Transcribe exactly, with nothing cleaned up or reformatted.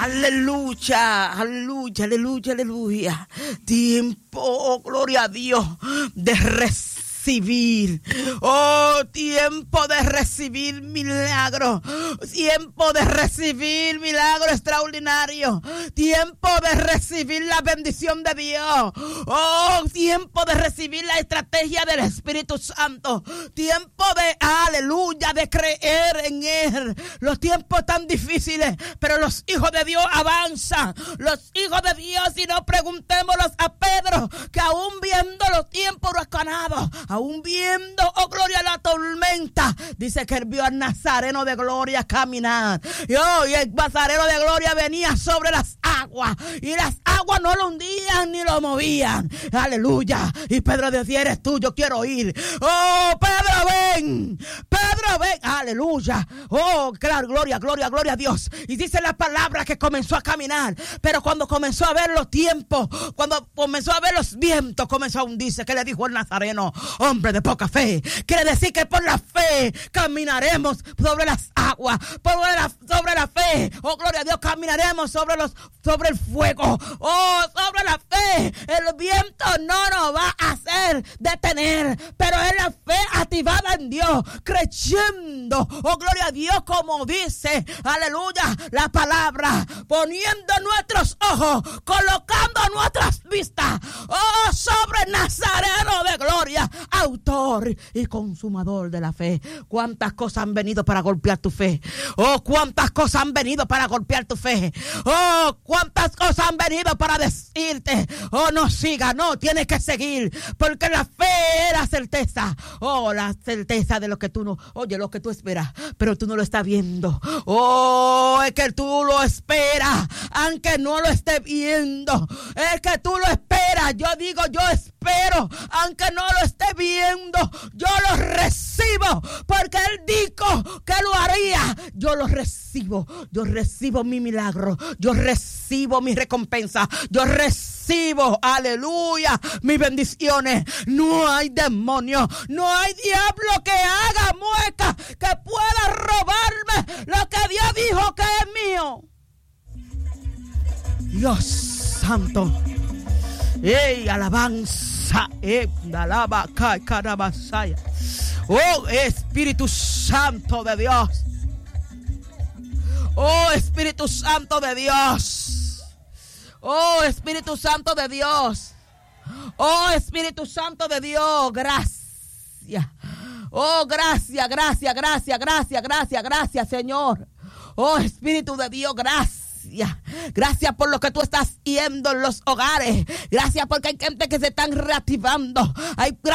Aleluya, aleluya, aleluya, aleluya. Tiempo, oh, gloria a Dios, de recibir. Oh, tiempo de recibir milagro. Tiempo de recibir milagro extraordinario. Tiempo de recibir la bendición de Dios. Oh, tiempo de recibir la estrategia del Espíritu Santo. Tiempo de, aleluya, de creer en Él. Los tiempos tan difíciles, pero los hijos de Dios avanzan. Los hijos de Dios, y no preguntémoslos a Pedro, que aún viendo los tiempos huracanados, aún viendo, oh gloria, la tormenta, dice que él vio al Nazareno de gloria caminar. Y, oh, y el Nazareno de gloria venía sobre las aguas, y las aguas no lo hundían ni lo movían. Aleluya. Y Pedro decía, eres tú, yo quiero ir. Oh, Pedro, ven. Pedro, ven. Aleluya. Oh, claro, gloria, gloria, gloria a Dios. Y dice la palabra que comenzó a caminar, pero cuando comenzó a ver los tiempos, cuando comenzó a ver los vientos, comenzó a hundirse. ¿Qué le dijo el Nazareno? Hombre de poca fe. Quiere decir que por la fe caminaremos sobre las aguas, por la, sobre la fe, oh gloria a Dios, caminaremos sobre los, sobre el fuego, oh, sobre la fe. El viento no nos va a hacer detener, pero es la fe activada en Dios, creyendo, oh gloria a Dios, como dice, aleluya, la palabra, poniendo nuestros ojos, colocando nuestras vistas, oh, sobre el Nazareno de gloria, autor y consumador de la fe. Cuántas cosas han venido para golpear tu fe. Oh, cuántas cosas han venido para golpear tu fe. Oh, cuántas cosas han venido para decirte, oh, no siga, no, tienes que seguir, porque la fe es la certeza. Oh, la certeza de lo que tú no, oye, lo que tú esperas, pero tú no lo estás viendo. Oh, es que tú lo esperas, aunque no lo estés viendo. Es que tú lo esperas. Yo digo, yo espero, aunque no lo esté viendo, yo lo recibo, porque Él dijo que lo haría. Yo lo recibo, yo recibo mi milagro, yo recibo mi recompensa, yo recibo, aleluya, mis bendiciones. No hay demonio, no hay diablo que haga mueca, que pueda robarme lo que Dios dijo que es mío. Dios santo, ey, alabanza, eh, alaba, carabasaya. Oh, Espíritu Santo de Dios. Oh, Espíritu Santo de Dios. Oh, Espíritu Santo de Dios. Oh, Espíritu Santo de Dios. Gracias. Oh, gracias, gracias, gracias, gracias, gracias, gracias, Señor. Oh, Espíritu de Dios, gracias. Gracias por lo que tú estás haciendo en los hogares. Gracias porque hay gente que se están reactivando. Hay